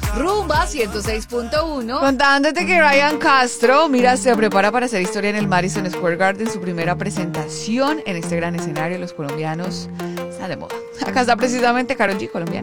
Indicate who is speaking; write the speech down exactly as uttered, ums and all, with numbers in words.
Speaker 1: Rumba ciento seis punto uno.
Speaker 2: Contándote que Ryan Castro, mira, se prepara para hacer historia en el Madison Square Garden, su primera presentación en este gran escenario. Los colombianos están de moda. Acá está precisamente Karol G, colombiana.